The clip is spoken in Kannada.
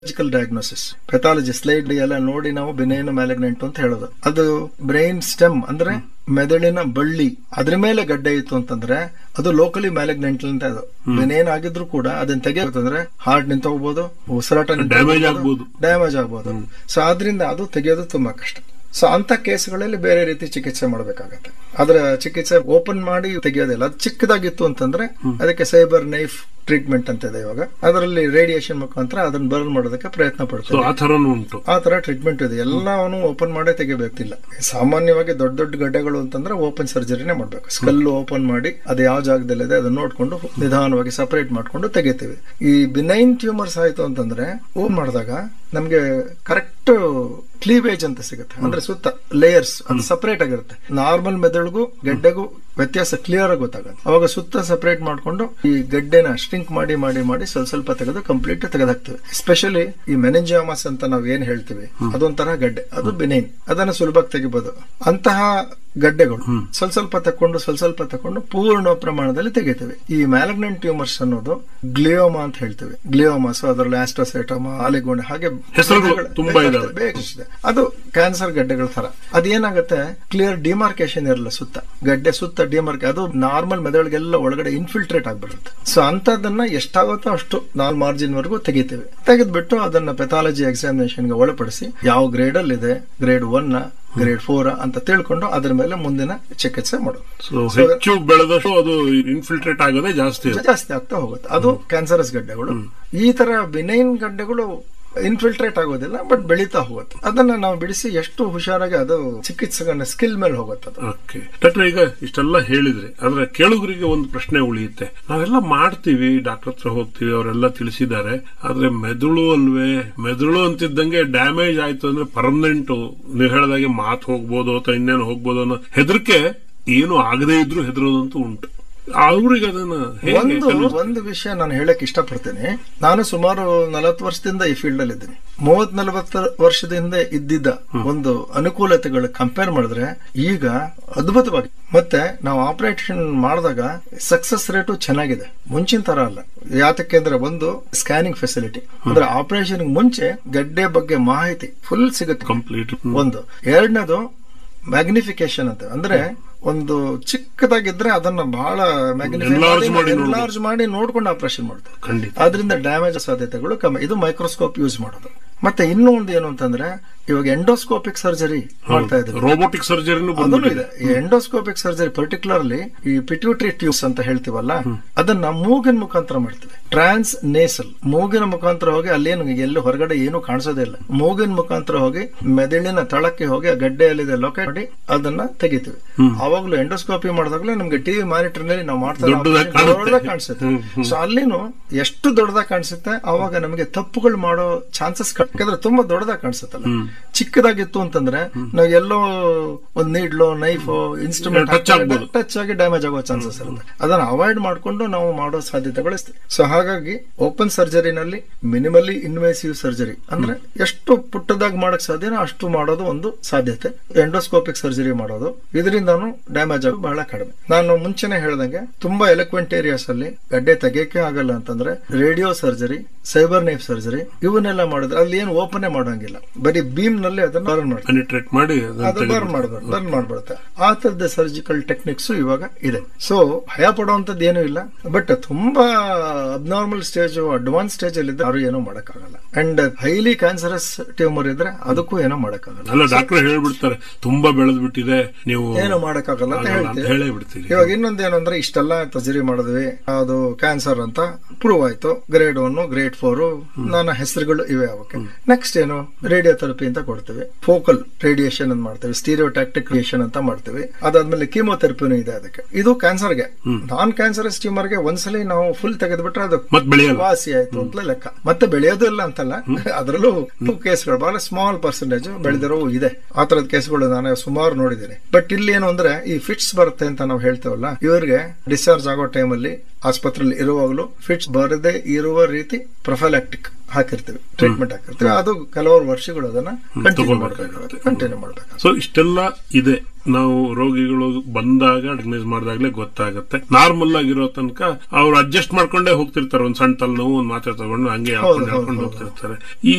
ಡಯಾಗ್ನೋಸಿಸ್ ಪೆಥಾಲಜಿ ಸ್ಲೈಡ್ ಎಲ್ಲ ನೋಡಿ ನಾವು ಬಿನೈನ್ ಮ್ಯಾಲಿಗ್ನೆಂಟ್ ಅಂತ ಹೇಳೋದು. ಅದು ಬ್ರೈನ್ ಸ್ಟೆಮ್ ಅಂದ್ರೆ ಮೆದುಳಿನ ಬಳ್ಳಿ ಅದ್ರ ಮೇಲೆ ಗಡ್ಡೆ ಇತ್ತು ಅಂತಂದ್ರೆ ಅದು ಲೋಕಲಿ ಮ್ಯಾಲಿಗ್ನೆಂಟ್ ಅಂತ. ಅದು ಬಿನೈನ್ ಆಗಿದ್ರು ಕೂಡ ಅದನ್ನ ತೆಗೆಯೋದಂದ್ರೆ ಹಾರ್ಟ್ ನಿಂತ ಹೋಗ್ಬೋದು, ಉಸಿರಾಟ ಡ್ಯಾಮೇಜ್ ಆಗ್ಬೋದು. ಸೊ ಆದ್ರಿಂದ ಅದು ತೆಗೆಯೋದು ತುಂಬಾ ಕಷ್ಟ. ಸೊ ಅಂತ ಕೇಸ್ಗಳಲ್ಲಿ ಬೇರೆ ರೀತಿ ಚಿಕಿತ್ಸೆ ಮಾಡಬೇಕಾಗತ್ತೆ. ಅದರ ಚಿಕಿತ್ಸೆ ಓಪನ್ ಮಾಡಿ ತೆಗೆಯೋದಿಲ್ಲ. ಅದು ಚಿಕ್ಕದಾಗಿತ್ತು ಅಂತಂದ್ರೆ ಅದಕ್ಕೆ ಸೈಬರ್ ನೈಫ್ ಟ್ರೀಟ್ಮೆಂಟ್ ಅಂತ ಇದೆ ಇವಾಗ. ಅದರಲ್ಲಿ ರೇಡಿಯೇಷನ್ ಮುಖಾಂತರ ಅದನ್ನ ಬರ್ನ್ ಮಾಡೋದಕ್ಕೆ ಪ್ರಯತ್ನ ಪಡ್ತಾರೆ. ಆ ತರ ಟ್ರೀಟ್ಮೆಂಟ್ ಇದೆ. ಎಲ್ಲವನ್ನೂ ಓಪನ್ ಮಾಡೇ ತೆಗಿಬೇಕಿಲ್ಲ. ಸಾಮಾನ್ಯವಾಗಿ ದೊಡ್ಡ ದೊಡ್ಡ ಗಡ್ಡೆಗಳು ಅಂತಂದ್ರೆ ಓಪನ್ ಸರ್ಜರಿನೇ ಮಾಡ್ಬೇಕು. ಸ್ಕಲ್ ಓಪನ್ ಮಾಡಿ ಅದು ಯಾವ ಜಾಗದಲ್ಲಿದೆ ಅದನ್ನ ನೋಡ್ಕೊಂಡು ನಿಧಾನವಾಗಿ ಸಪರೇಟ್ ಮಾಡ್ಕೊಂಡು ತೆಗಿತೀವಿ. ಈ ಬಿನೈನ್ ಟ್ಯೂಮರ್ಸ್ ಆಯ್ತು ಅಂತಂದ್ರೆ ಓಪನ್ ಮಾಡಿದಾಗ ನಮ್ಗೆ ಕರೆಕ್ಟ್ ಕ್ಲೀವೇಜ್ ಅಂತ ಸಿಗುತ್ತೆ. ಅಂದ್ರೆ ಸುತ್ತ ಲೇಯರ್ಸ್ ಅದು ಸಪರೇಟ್ ಆಗಿರುತ್ತೆ. ನಾರ್ಮಲ್ ಮೆದುಳಿಗೂ ಗೆಡ್ಡೆಗೂ ವ್ಯತ್ಯಾಸ ಕ್ಲಿಯರ್ ಆಗಿ ಗೊತ್ತಾಗುತ್ತೆ. ಅವಾಗ ಸುತ್ತ ಸಪರೇಟ್ ಮಾಡ್ಕೊಂಡು ಈ ಗಡ್ಡೆನ ಸ್ಟ್ರಿಂಕ್ ಮಾಡಿ ಮಾಡಿ ಮಾಡಿ ಸ್ವಲ್ಪ ತೆಗೆದು ಕಂಪ್ಲೀಟ್ ತೆಗೆದಾಕ್ತೇವೆ. ಎಸ್ಪೆಷಲಿ ಈ ಮೆನಿಂಜಿಯೋಮಾಸ್ ಅಂತ ನಾವ್ ಏನ್ ಹೇಳ್ತೀವಿ ಅದೊಂಥರ ಗಡ್ಡೆ, ಅದು ಬಿನೈನ್, ಅದನ್ನ ಸುಲಭವಾಗಿ ತೆಗಿಬಹುದು. ಅಂತಹ ಗಡ್ಡೆಗಳು ಸ್ವಲ್ಪ ತಕೊಂಡು ಪೂರ್ಣ ಪ್ರಮಾಣದಲ್ಲಿ ತೆಗಿತೇವೆ. ಈ ಮ್ಯಾಲಿಗ್ನೆಂಟ್ ಟ್ಯೂಮರ್ಸ್ ಅನ್ನೋದು ಗ್ಲಿಯೋಮಾ ಅಂತ ಹೇಳ್ತೇವೆ. ಗ್ಲಿಯೋಮಾಸ್, ಅದರಲ್ಲಿ ಆಸ್ಟ್ರೋಸೈಟೋಮಾ, ಆಲಿಗೋಣೆ, ಹಾಗೆ ಅದು ಕ್ಯಾನ್ಸರ್ ಗಡ್ಡೆಗಳ ತರ. ಅದೇನಾಗುತ್ತೆ, ಕ್ಲಿಯರ್ ಡಿಮಾರ್ಕೇಶನ್ ಇರಲ್ಲ ಸುತ್ತ ಗಡ್ಡೆ ಸುತ್ತ ಅದು ನಾರ್ಮಲ್ ಮೆದುಳಿಗೆಲ್ಲ ಒಳಗಡೆ ಇನ್ಫಿಲ್ಟ್ರೇಟ್ ಆಗ್ಬಿಡುತ್ತೆ. ಸೊ ಅಂತದನ್ನ ಎಷ್ಟಾಗುತ್ತೋ ಅಷ್ಟು ನಾಲ್ ಮಾರ್ಜಿನ್ ವರೆಗೂ ತೆಗಿತೇವೆ. ತೆಗೆದ್ಬಿಟ್ಟು ಅದನ್ನ ಪೆಥಾಲಜಿ ಎಕ್ಸಾಮಿನೇಷನ್ ಗೆ ಒಳಪಡಿಸಿ ಯಾವ ಗ್ರೇಡ್ ಅಲ್ಲಿ ಇದೆ, ಗ್ರೇಡ್ 1 ಗ್ರೇಡ್ 4 ಅಂತ ತಿಳ್ಕೊಂಡು ಅದರ ಮೇಲೆ ಮುಂದಿನ ಚಿಕಿತ್ಸೆ ಮಾಡೋದು. ಹೆಚ್ಚು ಬೆಳೆದಷ್ಟು ಅದು ಇನ್ಫಿಲ್ಟ್ರೇಟ್ ಆಗೋದೇ ಜಾಸ್ತಿ ಆಗ್ತಾ ಹೋಗುತ್ತೆ. ಅದು ಕ್ಯಾನ್ಸರಸ್ ಗಡ್ಡೆಗಳು. ಈ ತರ ಬಿನೈನ್ ಗಡ್ಡೆಗಳು ಇನ್ಫಿಲ್ಟ್ರೇಟ್ ಆಗೋದಿಲ್ಲ, ಬಟ್ ಬೆಳೀತಾ ಹೋಗುತ್ತೆ. ಅದನ್ನ ನಾವು ಬಿಡಿಸಿ ಎಷ್ಟು ಹುಷಾರಾಗಿ ಅದು ಚಿಕಿತ್ಸೆನ ಸ್ಕಿಲ್ ಮೇಲೆ ಹೋಗುತ್ತೆ. ಡಾಕ್ಟರ್, ಈಗ ಇಷ್ಟೆಲ್ಲ ಹೇಳಿದ್ರೆ ಆದ್ರೆ ಕೇಳುಗರಿಗೆ ಒಂದು ಪ್ರಶ್ನೆ ಉಳಿಯುತ್ತೆ. ನಾವೆಲ್ಲ ಮಾಡ್ತೀವಿ, ಡಾಕ್ಟರ್ ಹತ್ರ ಹೋಗ್ತೀವಿ, ಅವರೆಲ್ಲ ತಿಳಿಸಿದ್ದಾರೆ. ಆದ್ರೆ ಮೆದುಳು ಅಲ್ವೇ, ಮೆದುಳು ಅಂತಿದ್ದಂಗೆ ಡ್ಯಾಮೇಜ್ ಆಯ್ತು ಅಂದ್ರೆ ಪರ್ಮನೆಂಟ್, ನೀವು ಹೇಳಿದಾಗೆ ಮಾತು ಹೋಗ್ಬೋದು ಅಥವಾ ಇನ್ನೇನು ಹೋಗ್ಬೋದು ಅನ್ನೋ ಹೆದರಿಕೆ, ಏನು ಆಗದೇ ಇದ್ರು ಹೆದರೋದಂತೂ ಉಂಟು. ಅವ್ರಿಗೆ ಅದನ್ನ ಒಂದು ವಿಷಯ ನಾನು ಹೇಳಕ್ ಇಷ್ಟಪಡ್ತೇನೆ. ನಾನು ಸುಮಾರು 40 ವರ್ಷದಿಂದ ಈ ಫೀಲ್ಡ್ ಅಲ್ಲಿ ಇದ್ದೀನಿ. 30-40 ವರ್ಷದಿಂದ ಇದ್ದಿದ್ದ ಒಂದು ಅನುಕೂಲತೆಗಳು ಕಂಪೇರ್ ಮಾಡಿದ್ರೆ ಈಗ ಅದ್ಭುತವಾಗಿ, ಮತ್ತೆ ನಾವು ಆಪರೇಷನ್ ಮಾಡಿದಾಗ ಸಕ್ಸಸ್ ರೇಟು ಚೆನ್ನಾಗಿದೆ, ಮುಂಚಿನ ತರ ಅಲ್ಲ. ಯಾತಕ್ಕೆ ಅಂದ್ರೆ ಒಂದು ಸ್ಕ್ಯಾನಿಂಗ್ ಫೆಸಿಲಿಟಿ, ಅಂದ್ರೆ ಆಪರೇಷನ್ ಮುಂಚೆ ಗಡ್ಡೆ ಬಗ್ಗೆ ಮಾಹಿತಿ ಫುಲ್ ಸಿಗುತ್ತೆ ಕಂಪ್ಲೀಟ್. ಒಂದು ಎರಡನೇದು ಮ್ಯಾಗ್ನಿಫಿಕೇಶನ್ ಅಂತ, ಅಂದ್ರೆ ಒಂದು ಚಿಕ್ಕದಾಗಿದ್ರೆ ಅದನ್ನ ಬಹಳ ಎನ್ಲಾರ್ಜ್ ಮಾಡಿ ನೋಡ್ಕೊಂಡು ಆಪರೇಷನ್ ಮಾಡ್ತಾರೆ. ಆದ್ರಿಂದ ಡ್ಯಾಮೇಜ್ ಸಾಧ್ಯತೆಗಳು ಕಮ್ಮಿ. ಇದು ಮೈಕ್ರೋಸ್ಕೋಪ್ ಯೂಸ್ ಮಾಡೋದು. ಮತ್ತೆ ಇನ್ನೂ ಒಂದು ಏನು ಅಂತಂದ್ರೆ ಇವಾಗ ಎಂಡೋಸ್ಕೋಪಿಕ್ ಸರ್ಜರಿ ಮಾಡ್ತಾ ಇದ್ದಾರೆ, ರೋಬೋಟಿಕ್ ಸರ್ಜರಿ ಇದೆ. ಈ ಎಂಡೋಸ್ಕೋಪಿಕ್ ಸರ್ಜರಿ ಪರ್ಟಿಕ್ಯುಲರ್ಲಿ ಈ ಪಿಟ್ಯೂಟರಿ ಟ್ಯೂಬ್ಸ್ ಅಂತ ಹೇಳ್ತೀವಲ್ಲ, ಅದನ್ನ ಮೂಗಿನ ಮುಖಾಂತರ ಮಾಡ್ತೀವಿ. ಟ್ರಾನ್ಸ್ ನೇಸಲ್, ಮೂಗಿನ ಮುಖಾಂತರ ಹೋಗಿ ಅಲ್ಲೇನು ಎಲ್ಲೂ ಹೊರಗಡೆ ಏನು ಕಾಣಿಸೋದೇ ಇಲ್ಲ. ಮೂಗಿನ ಮುಖಾಂತರ ಹೋಗಿ ಮೆದುಳಿನ ತಳಕ್ಕೆ ಹೋಗಿ ಆ ಗಡ್ಡೆಯಲ್ಲಿದೆ ಲೊಕೇಟ್ ಮಾಡಿ ಅದನ್ನ ತೆಗಿತೀವಿ. ಅವಾಗ್ಲೂ ಎಂಡೋಸ್ಕೋಪಿ ಮಾಡಿದಾಗ್ಲೂ ನಮ್ಗೆ ಟಿವಿ ಮಾನಿಟರ್ ನಲ್ಲಿ ನಾವು ಮಾಡ್ತಾ ದೊಡ್ಡದಾಗಿ ಕಾಣಿಸುತ್ತೆ. ಸೊ ಅಲ್ಲಿನೂ ಎಷ್ಟು ದೊಡ್ಡದಾಗಿ ಕಾಣಿಸುತ್ತೆ, ಅವಾಗ ನಮಗೆ ತಪ್ಪುಗಳು ಮಾಡೋ ಚಾನ್ಸಸ್ ಯಾಕಂದ್ರೆ ತುಂಬಾ ದೊಡ್ಡದಾಗಿ ಕಾಣಿಸುತ್ತಲ್ಲ. ಚಿಕ್ಕದಾಗಿತ್ತು ಅಂತಂದ್ರೆ ನಾವು ಎಲ್ಲೋ ಒಂದು ನೀಡ್ಲೋ ನೈಫೋ ಇನ್ಸ್ಟ್ರೂಮೆಂಟ್ ಟಚ್ ಆಗಿ ಡ್ಯಾಮೇಜ್ ಆಗೋ ಚಾನ್ಸಸ್ ಇರುತ್ತೆ. ಅದನ್ನ ಅವಾಯ್ಡ್ ಮಾಡ್ಕೊಂಡು ನಾವು ಮಾಡೋ ಸಾಧ್ಯತೆಗಳು. ಸೊ ಹಾಗಾಗಿ ಓಪನ್ ಸರ್ಜರಿನಲ್ಲಿ ಮಿನಿಮಲಿ ಇನ್ವೇಸಿವ್ ಸರ್ಜರಿ ಅಂದ್ರೆ ಎಷ್ಟು ಪುಟ್ಟದಾಗಿ ಮಾಡಕ್ ಸಾಧ್ಯನೋ ಅಷ್ಟು ಮಾಡೋದು ಒಂದು ಸಾಧ್ಯತೆ. ಎಂಡೋಸ್ಕೋಪಿಕ್ ಸರ್ಜರಿ ಮಾಡೋದು, ಇದರಿಂದಾನು ಡ್ಯಾಮೇಜ್ ಆಗೋದು ಬಹಳ ಕಡಿಮೆ. ನಾನು ಮುಂಚೆನೆ ಹೇಳ್ದಂಗೆ ತುಂಬಾ ಎಲೆಕ್ವೆಂಟ್ ಏರಿಯಾಸ್ ಅಲ್ಲಿ ಗಡ್ಡೆ ತೆಗೆಯಕ್ಕೆ ಆಗಲ್ಲ ಅಂತಂದ್ರೆ radio surgery, cyber knife surgery ಇವನ್ನೆಲ್ಲ ಮಾಡಿದ್ರೆ ಅಲ್ಲಿ ಏನು ಓಪನ್ ಮಾಡೋಂಗಿಲ್ಲ, ಬರೀ ಬೀಮ್ ನಲ್ಲಿ ಅದನ್ನ ಬರ್ನ್ ಮಾಡ್ಬಿಡುತ್ತೆ. ಆ ತರದ ಸರ್ಜಿಕಲ್ ಟೆಕ್ನಿಕ್ಸ್ ಇವಾಗ ಇದೆ. ಸೊ ಭಯ ಪಡುವಂತದ್ದು ಏನೂ ಇಲ್ಲ, ಬಟ್ ತುಂಬಾ ಅಬ್ನಾರ್ಮಲ್ ಸ್ಟೇಜ್, ಅಡ್ವಾನ್ಸ್ ಸ್ಟೇಜ್ ಅಲ್ಲಿ ಇದ್ರೆ ಯಾರು ಏನೂ ಮಾಡಕ್ಕಾಗಲ್ಲ. ಅಂಡ್ ಹೈಲಿ ಕ್ಯಾನ್ಸರಸ್ ಟ್ಯೂಮರ್ ಇದ್ರೆ ಅದಕ್ಕೂ ಏನೋ ಮಾಡಕ್ಕಾಗಲ್ಲ. ಡಾಕ್ಟರ್ ಹೇಳ್ಬಿಡ್ತಾರೆ ತುಂಬಾ ಬೆಳೆದ್ಬಿಟ್ಟಿದೆ, ನೀವು ಏನೋ ಮಾಡಕ್ಕಾಗಲ್ಲ ಅಂತ ಹೇಳ್ತೀವಿ. ಇವಾಗ ಇನ್ನೊಂದೇನು ಅಂದ್ರೆ ಇಷ್ಟೆಲ್ಲ ಸರ್ಜರಿ ಮಾಡಿದ್ವಿ, ಅದು ಕ್ಯಾನ್ಸರ್ ಅಂತ ಪ್ರೂವ್ ಆಯ್ತು, ಗ್ರೇಡ್ 1 ಗ್ರೇಡ್ 4 ನನ್ನ ಹೆಸರುಗಳು ಇವೆ. ಅವಕ್ಕೆ ನೆಕ್ಸ್ಟ್ ಏನು, ರೇಡಿಯೋಥೆರಪಿ ಅಂತ ಕೊಡ್ತೀವಿ, ಫೋಕಲ್ ರೇಡಿಯೇಷನ್ ಅಂತ ಮಾಡ್ತೇವೆ, ಸ್ಟೀರಿಯೋಟ್ಯಾಕ್ಟಿಕ್ ರೇಡಿಯೇಷನ್ ಅಂತ ಮಾಡ್ತೀವಿ. ಅದಾದ್ಮೇಲೆ ಕೀಮೋಥೆರಪಿನೂ ಇದೆ ಅದಕ್ಕೆ. ಇದು ಕ್ಯಾನ್ಸರ್ಗೆ. ನಾನ್ ಕ್ಯಾನ್ಸರಸ್ ಟ್ಯೂಮರ್ಗೆ ಒಂದ್ಸಲಿ ನಾವು ಫುಲ್ ತೆಗೆದ್ಬಿಟ್ರೆ ಅದು ವಾಸಿ ಆಯ್ತು ಅಂತ ಲೆಕ್ಕ. ಮತ್ತೆ ಬೆಳೆಯೋದು ಇಲ್ಲ ಅಂತಲ್ಲ, ಅದರಲ್ಲೂ ಕೇಸ್ಗಳು ಬಹಳ ಸ್ಮಾಲ್ ಪರ್ಸೆಂಟೇಜ್ ಬೆಳೆದಿರೋ ಇದೆ. ಆ ತರದ ಕೇಸ್ಗಳು ನಾನು ಸುಮಾರು ನೋಡಿದ್ದೇನೆ. ಬಟ್ ಇಲ್ಲಿ ಏನು ಅಂದ್ರೆ ಈ ಫಿಟ್ಸ್ ಬರುತ್ತೆ ಅಂತ ನಾವು ಹೇಳ್ತೇವಲ್ಲ, ಇವರಿಗೆ ಡಿಸ್ಚಾರ್ಜ್ ಆಗೋ ಟೈಮಲ್ಲಿ ಆಸ್ಪತ್ರೆಯಲ್ಲಿ ಇರುವಾಗಲೂ ಫಿಟ್ಸ್ ಬರದೇ ಇರುವ ರೀತಿ ಪ್ರೊಫೈಲಾಕ್ಟಿಕ್ ಹಾಕಿರ್ತೀವಿ, ಟ್ರೀಟ್ಮೆಂಟ್ ಹಾಕಿರ್ತೀವಿ. ಅದು ಕೆಲವರು ವರ್ಷಗಳು ಅದನ್ನ ಕಂಟಿನ್ಯೂ ಮಾಡಬೇಕಾಗುತ್ತೆ. ಸೊ ಇಷ್ಟೆಲ್ಲ ಇದೆ. ನಾವು ರೋಗಿಗಳು ಬಂದಾಗ ಡಯಾಗ್ನೈಸ್ ಮಾಡಿದಾಗಲೇ ಗೊತ್ತಾಗುತ್ತೆ. ನಾರ್ಮಲ್ ಆಗಿರೋ ತನಕ ಅವ್ರು ಅಡ್ಜಸ್ಟ್ ಮಾಡ್ಕೊಂಡೇ ಹೋಗ್ತಿರ್ತಾರೆ. ಒಂದ್ ಸಣ್ಣ ತಲೆನೋವು, ಒಂದ್ ಮಾತ್ರೆ ತಗೊಂಡು ಹಂಗೆ ಹಾಕೊಂಡು ಹೋಗ್ತಿರ್ತಾರೆ. ಈ